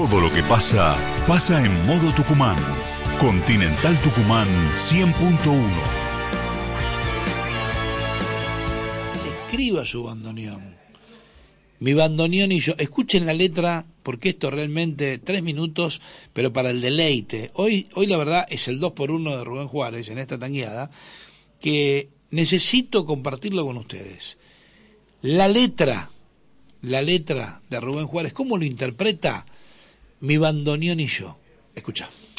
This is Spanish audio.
Todo lo que pasa, pasa en modo Tucumán. Continental Tucumán 100.1. Escriba su bandoneón. Mi bandoneón y yo. Escuchen la letra, porque esto realmente 3 minutos, pero para el deleite. Hoy la verdad es el 2x1 de Rubén Juárez en esta tangueada, que necesito compartirlo con ustedes. La letra de Rubén Juárez, ¿cómo lo interpreta? Mi bandoneón y yo. Escucha.